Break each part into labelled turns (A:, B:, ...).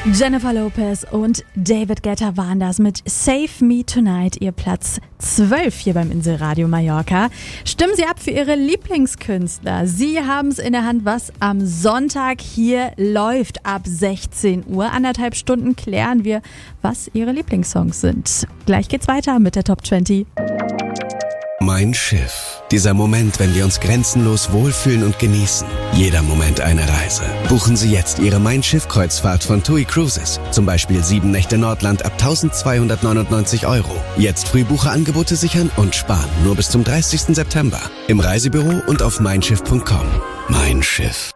A: Jennifer Lopez und David Guetta waren das mit Save Me Tonight, ihr Platz 12 hier beim Inselradio Mallorca. Stimmen Sie ab für Ihre Lieblingskünstler. Sie haben es in der Hand, was am Sonntag hier läuft ab 16 Uhr. 1,5 Stunden klären wir, was Ihre Lieblingssongs sind. Gleich geht's weiter mit der Top 20.
B: Mein Schiff. Dieser Moment, wenn wir uns grenzenlos wohlfühlen und genießen. Jeder Moment eine Reise. Buchen Sie jetzt Ihre Mein Schiff-Kreuzfahrt von TUI Cruises. Zum Beispiel 7 Nächte Nordland ab 1.299 €. Jetzt Frühbucherangebote sichern und sparen. Nur bis zum 30. September. Im Reisebüro und auf meinschiff.com. Mein Schiff.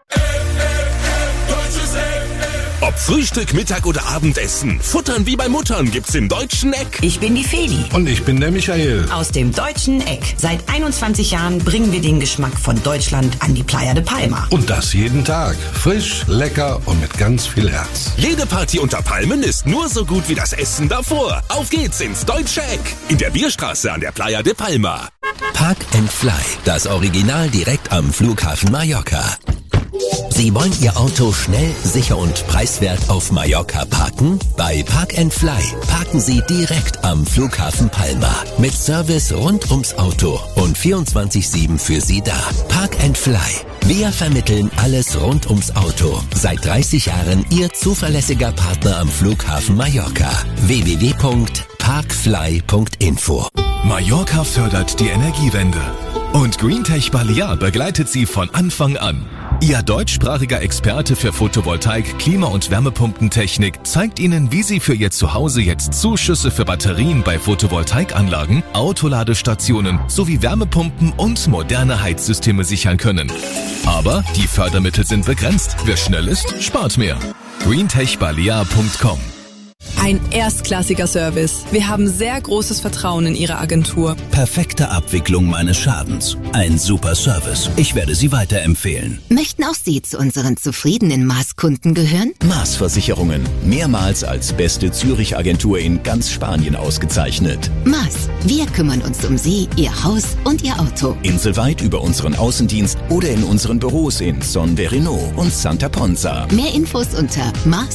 C: Ob Frühstück, Mittag oder Abendessen, Futtern wie bei Muttern gibt's im Deutschen Eck.
D: Ich bin die Feli.
E: Und ich bin der Michael.
D: Aus dem Deutschen Eck. Seit 21 Jahren bringen wir den Geschmack von Deutschland an die Playa de Palma.
E: Und das jeden Tag. Frisch, lecker und mit ganz viel Herz.
C: Jede Party unter Palmen ist nur so gut wie das Essen davor. Auf geht's ins Deutsche Eck. In der Bierstraße an der Playa de Palma.
F: Park and Fly. Das Original direkt am Flughafen Mallorca. Sie wollen Ihr Auto schnell, sicher und preiswert auf Mallorca parken? Bei Park and Fly parken Sie direkt am Flughafen Palma. Mit Service rund ums Auto und 24/7 für Sie da. Park and Fly. Wir vermitteln alles rund ums Auto. Seit 30 Jahren Ihr zuverlässiger Partner am Flughafen Mallorca. www.parkfly.info.
G: Mallorca fördert die Energiewende. Und GreenTech Balear begleitet Sie von Anfang an. Ihr deutschsprachiger Experte für Photovoltaik, Klima- und Wärmepumpentechnik zeigt Ihnen, wie Sie für Ihr Zuhause jetzt Zuschüsse für Batterien bei Photovoltaikanlagen, Autoladestationen sowie Wärmepumpen und moderne Heizsysteme sichern können. Aber die Fördermittel sind begrenzt. Wer schnell ist, spart mehr. greentechbalear.com.
H: Ein erstklassiger Service. Wir haben sehr großes Vertrauen in Ihre Agentur.
I: Perfekte Abwicklung meines Schadens. Ein super Service. Ich werde Sie weiterempfehlen.
J: Möchten auch Sie zu unseren zufriedenen Maß-Kunden gehören?
I: Maß Versicherungen. Mehrmals als beste Zürich-Agentur in ganz Spanien ausgezeichnet.
J: Maß. Wir kümmern uns um Sie, Ihr Haus und Ihr Auto.
I: Inselweit über unseren Außendienst oder in unseren Büros in Son Verino und Santa Ponza.
J: Mehr Infos unter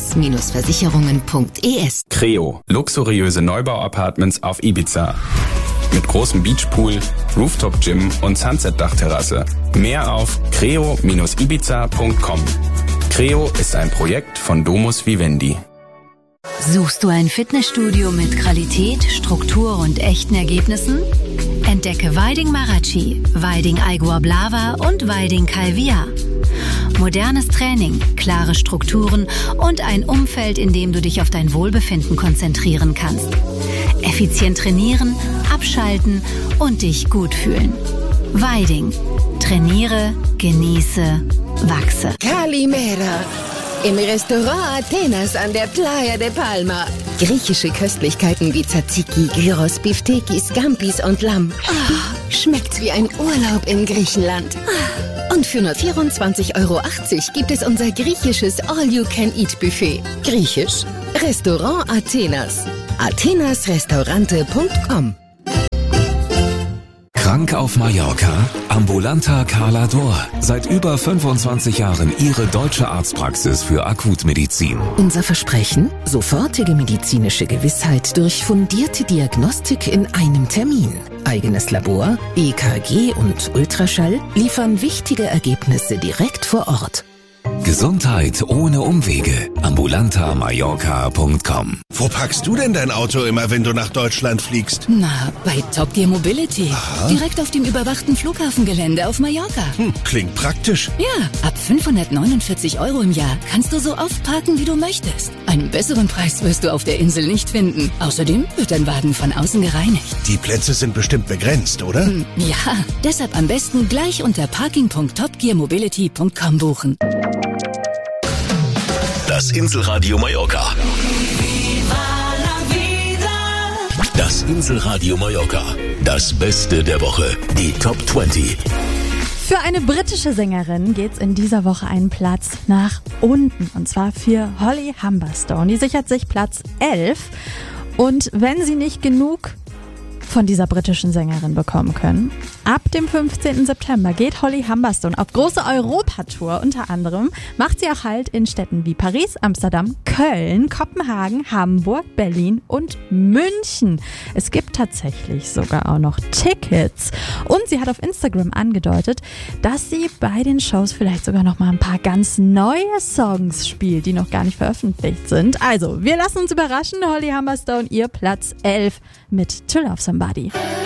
J: maß-versicherungen.es.
K: Creo, luxuriöse Neubau-Apartments auf Ibiza. Mit großem Beachpool, Rooftop-Gym und Sunset-Dachterrasse. Mehr auf creo-ibiza.com. Creo ist ein Projekt von Domus Vivendi.
L: Suchst du ein Fitnessstudio mit Qualität, Struktur und echten Ergebnissen? Entdecke Weiding Marachi, Weiding Aigua Blava und Weiding Calvia. Modernes Training, klare Strukturen und ein Umfeld, in dem du dich auf dein Wohlbefinden konzentrieren kannst. Effizient trainieren, abschalten und dich gut fühlen. Weiding. Trainiere, genieße, wachse.
M: Kalimera. Im Restaurant Athenas an der Playa de Palma. Griechische Köstlichkeiten wie Tzatziki, Gyros, Biftekis, Gampis und Lamm. Oh, schmeckt wie ein Urlaub in Griechenland. Und für nur 24,80 € gibt es unser griechisches All-You-Can-Eat-Buffet. Griechisch? Restaurant Athenas. athenasrestaurante.com.
N: Krank auf Mallorca? Ambulanta Cala d'Or. Seit über 25 Jahren Ihre deutsche Arztpraxis für Akutmedizin.
O: Unser Versprechen? Sofortige medizinische Gewissheit durch fundierte Diagnostik in einem Termin. Eigenes Labor, EKG und Ultraschall liefern wichtige Ergebnisse direkt vor Ort.
N: Gesundheit ohne Umwege. ambulantamallorca.com.
B: Wo parkst du denn dein Auto immer, wenn du nach Deutschland fliegst?
H: Na, bei Top Gear Mobility.
B: Aha.
H: Direkt auf dem überwachten Flughafengelände auf Mallorca.
B: Klingt praktisch.
H: Ja, ab 549 € im Jahr kannst du so oft parken, wie du möchtest. Einen besseren Preis wirst du auf der Insel nicht finden. Außerdem wird dein Wagen von außen gereinigt.
B: Die Plätze sind bestimmt begrenzt, oder?
H: Ja, deshalb am besten gleich unter parking.topgearmobility.com buchen.
F: Das Inselradio Mallorca. Das Inselradio Mallorca. Das Beste der Woche. Die Top 20.
A: Für eine britische Sängerin geht's in dieser Woche einen Platz nach unten. Und zwar für Holly Humberstone. Die sichert sich Platz 11. Und wenn Sie nicht genug von dieser britischen Sängerin bekommen können, Ab dem 15. September geht Holly Humberstone auf große Europatour. Unter anderem macht sie auch Halt in Städten wie Paris, Amsterdam, Köln, Kopenhagen, Hamburg, Berlin und München. Es gibt tatsächlich sogar auch noch Tickets. Und sie hat auf Instagram angedeutet, dass sie bei den Shows vielleicht sogar noch mal ein paar ganz neue Songs spielt, die noch gar nicht veröffentlicht sind. Also, wir lassen uns überraschen. Holly Humberstone, ihr Platz 11 mit To Love Somebody.